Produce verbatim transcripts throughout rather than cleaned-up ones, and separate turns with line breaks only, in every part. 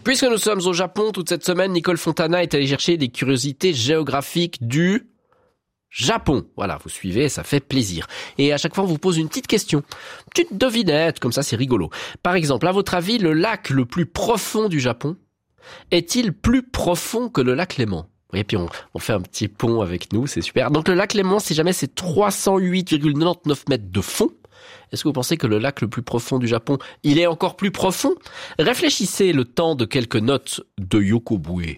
Puisque nous sommes au Japon, toute cette semaine, Nicole Fontana est allée chercher des curiosités géographiques du Japon. Voilà, vous suivez, ça fait plaisir. Et à chaque fois, on vous pose une petite question. Une petite devinette, comme ça, c'est rigolo. Par exemple, à votre avis, le lac le plus profond du Japon est-il plus profond que le lac Léman ? Et puis on, on fait un petit pont avec nous, c'est super. Donc le lac Léman, si jamais c'est trois cent huit virgule quatre-vingt-dix-neuf mètres de fond, est-ce que vous pensez que le lac le plus profond du Japon, il est encore plus profond ? Réfléchissez le temps de quelques notes de Yoko Bue.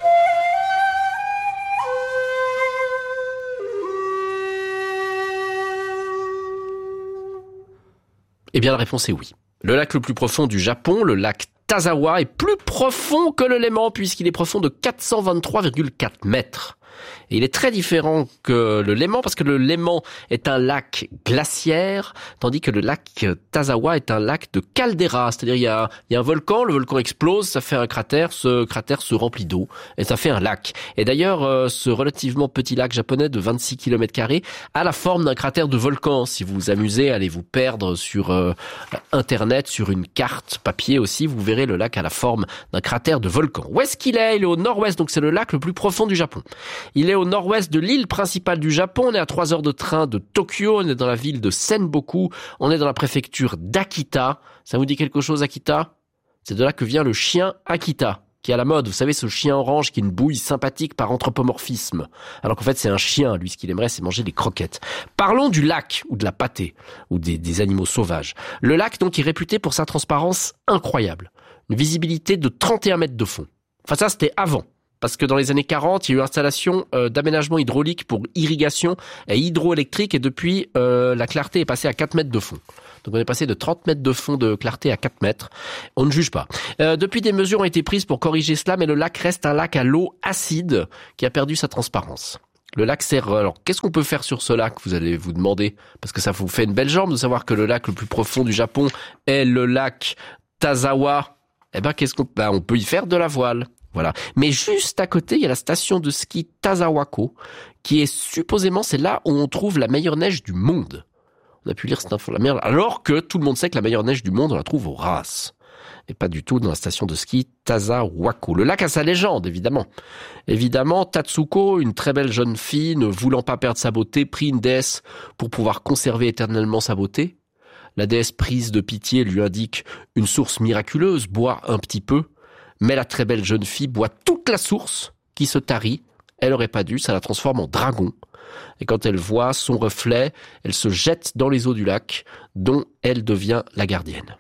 Eh bien la réponse est oui. Le lac le plus profond du Japon, le lac Tazawa, est plus profond que le Léman puisqu'il est profond de quatre cent vingt-trois virgule quatre mètres. Et il est très différent que le Léman parce que le Léman est un lac glaciaire, tandis que le lac Tazawa est un lac de caldeira. C'est-à-dire il y a, il y a un volcan, le volcan explose, ça fait un cratère, ce cratère se remplit d'eau et ça fait un lac. Et d'ailleurs, euh, ce relativement petit lac japonais de vingt-six kilomètres carrés a la forme d'un cratère de volcan. Si vous vous amusez, allez vous perdre sur euh, Internet, sur une carte papier aussi, vous verrez le lac a la forme d'un cratère de volcan. Où est-ce qu'il est ? Il est au nord-ouest, donc c'est le lac le plus profond du Japon. Il est au nord-ouest de l'île principale du Japon. On est à trois heures de train de Tokyo. On est dans la ville de Senboku. On est dans la préfecture d'Akita. Ça vous dit quelque chose, Akita ? C'est de là que vient le chien Akita, qui est à la mode. Vous savez, ce chien orange qui est une bouille sympathique par anthropomorphisme. Alors qu'en fait, c'est un chien. Lui, ce qu'il aimerait, c'est manger des croquettes. Parlons du lac, ou de la pâtée, ou des, des animaux sauvages. Le lac, donc, est réputé pour sa transparence incroyable. Une visibilité de trente et un mètres de fond. Enfin, ça, c'était avant. Parce que dans les années quarante, il y a eu installation euh, d'aménagement hydraulique pour irrigation et hydroélectrique et depuis, euh, la clarté est passée à quatre mètres de fond. Donc on est passé de trente mètres de fond de clarté à quatre mètres. On ne juge pas. Euh, depuis, des mesures ont été prises pour corriger cela, mais le lac reste un lac à l'eau acide qui a perdu sa transparence. Le lac sert... Alors, qu'est-ce qu'on peut faire sur ce lac, vous allez vous demander ? Parce que ça vous fait une belle jambe de savoir que le lac le plus profond du Japon est le lac Tazawa. Eh ben, qu'est-ce qu'on... Ben, on peut y faire de la voile. Voilà. Mais juste à côté, il y a la station de ski Tazawako, qui est supposément, c'est là où on trouve la meilleure neige du monde. On a pu lire cette info, la meilleure, alors que tout le monde sait que la meilleure neige du monde, on la trouve au Ras. Et pas du tout dans la station de ski Tazawako. Le lac a sa légende, évidemment. Évidemment, Tatsuko, une très belle jeune fille, ne voulant pas perdre sa beauté, prie une déesse pour pouvoir conserver éternellement sa beauté. La déesse, prise de pitié, lui indique une source miraculeuse, bois un petit peu. Mais la très belle jeune fille boit toute la source qui se tarit. Elle aurait pas dû, ça la transforme en dragon. Et quand elle voit son reflet, elle se jette dans les eaux du lac, dont elle devient la gardienne.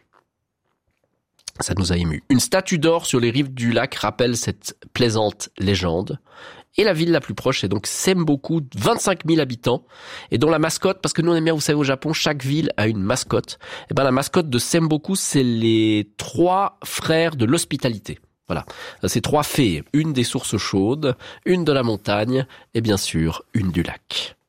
Ça nous a émus. Une statue d'or sur les rives du lac rappelle cette plaisante légende. Et la ville la plus proche est donc Senboku, vingt-cinq mille habitants, et dont la mascotte, parce que nous on aime bien, vous savez, au Japon, chaque ville a une mascotte. Et ben la mascotte de Senboku, c'est les trois frères de l'hospitalité. Voilà, ces trois fées, une des sources chaudes, une de la montagne, et bien sûr, une du lac.